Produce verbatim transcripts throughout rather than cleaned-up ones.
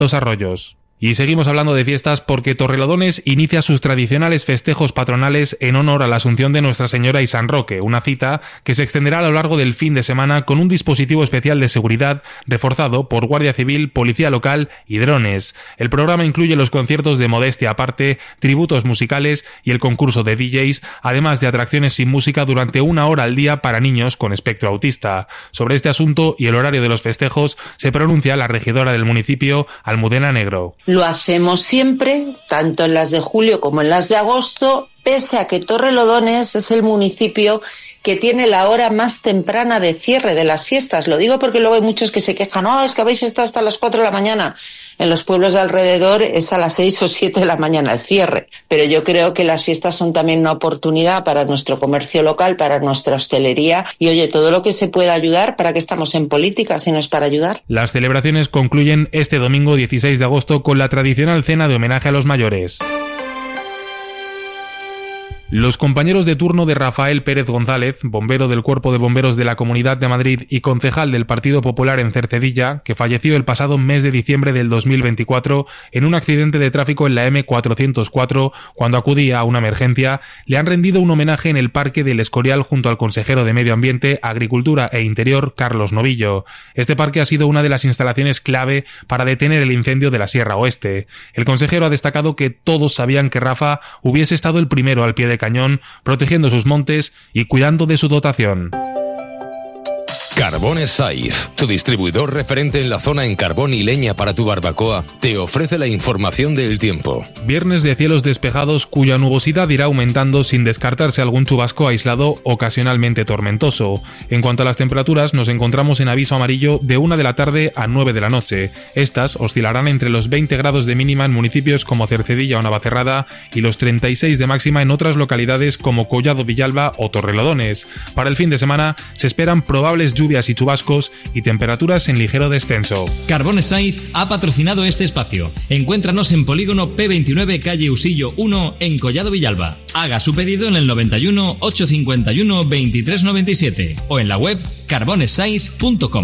Los Arroyos. Y seguimos hablando de fiestas porque Torrelodones inicia sus tradicionales festejos patronales en honor a la Asunción de Nuestra Señora y San Roque, una cita que se extenderá a lo largo del fin de semana con un dispositivo especial de seguridad reforzado por Guardia Civil, Policía Local y drones. El programa incluye los conciertos de modestia aparte, tributos musicales y el concurso de D Js, además de atracciones sin música durante una hora al día para niños con espectro autista. Sobre este asunto y el horario de los festejos se pronuncia la regidora del municipio, Almudena Negro. Lo hacemos siempre, tanto en las de julio como en las de agosto, pese a que Torrelodones es el municipio que tiene la hora más temprana de cierre de las fiestas. Lo digo porque luego hay muchos que se quejan, no, es que habéis estado hasta las cuatro de la mañana. En los pueblos de alrededor es a las seis o siete de la mañana el cierre. Pero yo creo que las fiestas son también una oportunidad para nuestro comercio local, para nuestra hostelería. Y oye, todo lo que se pueda ayudar, ¿para qué estamos en política si no es para ayudar? Las celebraciones concluyen este domingo dieciséis de agosto con la tradicional cena de homenaje a los mayores. Los compañeros de turno de Rafael Pérez González, bombero del Cuerpo de Bomberos de la Comunidad de Madrid y concejal del Partido Popular en Cercedilla, que falleció el pasado mes de diciembre del dos mil veinticuatro en un accidente de tráfico en la eme cuatrocientos cuatro cuando acudía a una emergencia, le han rendido un homenaje en el Parque del Escorial junto al consejero de Medio Ambiente, Agricultura e Interior, Carlos Novillo. Este parque ha sido una de las instalaciones clave para detener el incendio de la Sierra Oeste. El consejero ha destacado que todos sabían que Rafa hubiese estado el primero al pie de cañón, protegiendo sus montes y cuidando de su dotación. Carbones Saiz, tu distribuidor referente en la zona en carbón y leña para tu barbacoa, te ofrece la información del tiempo. Viernes de cielos despejados cuya nubosidad irá aumentando sin descartarse algún chubasco aislado ocasionalmente tormentoso. En cuanto a las temperaturas, nos encontramos en aviso amarillo de una de la tarde a nueve de la noche. Estas oscilarán entre los veinte grados de mínima en municipios como Cercedilla o Navacerrada y los treinta y seis de máxima en otras localidades como Collado Villalba o Torrelodones. Para el fin de semana se esperan probables lluvias y chubascos y temperaturas en ligero descenso. Carbones Saiz ha patrocinado este espacio. Encuéntranos en Polígono P veintinueve, calle Usillo uno, en Collado Villalba. Haga su pedido en el noventa y uno, ochocientos cincuenta y uno, veintitrés noventa y siete o en la web carbones saiz punto com.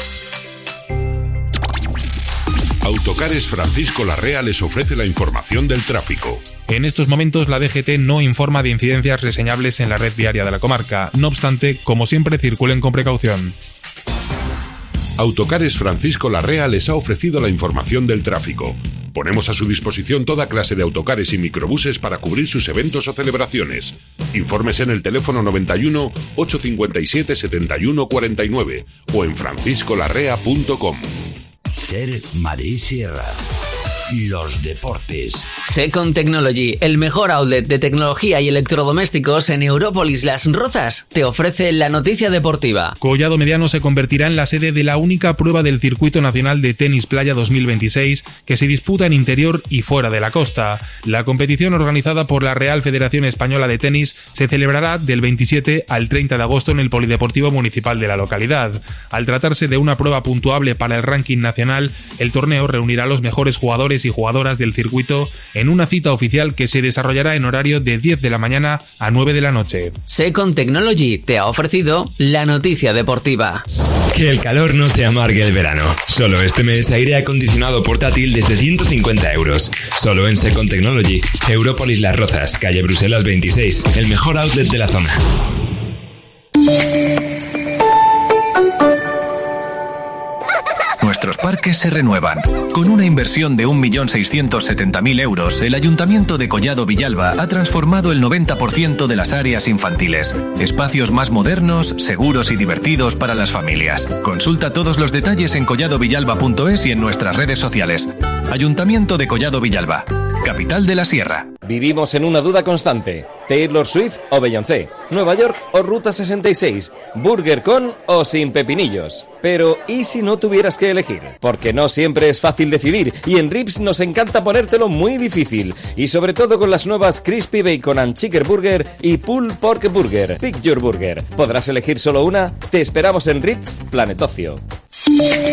Autocares Francisco Larrea les ofrece la información del tráfico. En estos momentos la D G T no informa de incidencias reseñables en la red viaria de la comarca. No obstante, como siempre, circulen con precaución. Autocares Francisco Larrea les ha ofrecido la información del tráfico. Ponemos a su disposición toda clase de autocares y microbuses para cubrir sus eventos o celebraciones. Infórmese en el teléfono noventa y uno, ochocientos cincuenta y siete, setenta y uno cuarenta y nueve o en francisco larrea punto com. Ser Madrid Sierra. Los deportes. Second Technology, el mejor outlet de tecnología y electrodomésticos en Európolis Las Rozas, te ofrece la noticia deportiva. Collado Mediano se convertirá en la sede de la única prueba del Circuito Nacional de Tenis Playa dos mil veintiséis que se disputa en interior y fuera de la costa. La competición, organizada por la Real Federación Española de Tenis, se celebrará del veintisiete al treinta de agosto en el Polideportivo Municipal de la localidad. Al tratarse de una prueba puntuable para el ranking nacional, el torneo reunirá a los mejores jugadores y jugadoras del circuito en una cita oficial que se desarrollará en horario de diez de la mañana a nueve de la noche. Second Technology te ha ofrecido la noticia deportiva. Que el calor no te amargue el verano. Solo este mes aire acondicionado portátil desde ciento cincuenta euros. Solo en Second Technology. Európolis Las Rozas, calle Bruselas veintiséis, el mejor outlet de la zona. Nuestros parques se renuevan. Con una inversión de un millón seiscientos setenta mil euros, el Ayuntamiento de Collado Villalba ha transformado el noventa por ciento de las áreas infantiles. Espacios más modernos, seguros y divertidos para las familias. Consulta todos los detalles en collado villalba punto es y en nuestras redes sociales. Ayuntamiento de Collado Villalba, capital de la Sierra. Vivimos en una duda constante. Taylor Swift o Beyoncé, Nueva York o Ruta sesenta y seis, Burger con o sin pepinillos. Pero, ¿y si no tuvieras que elegir? Porque no siempre es fácil decidir y en Rips nos encanta ponértelo muy difícil. Y sobre todo con las nuevas Crispy Bacon and Chicken Burger y Pulled Pork Burger. Pick your burger. ¿Podrás elegir solo una? Te esperamos en Rips Planet Ocio.